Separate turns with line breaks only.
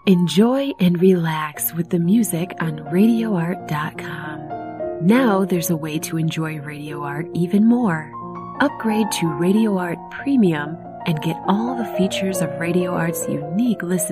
Enjoy and relax with the music on RadioArt.com. Now there's a way to enjoy Radio Art even more. Upgrade to Radio Art Premium and get all the features of Radio Art's unique listening